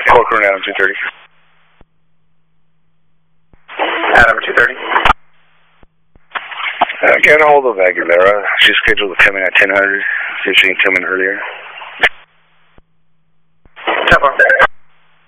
Corcoran, Adam 230. Adam 230. Get a hold of Aguilera. She's scheduled to come in at 1000. See if she can come in earlier.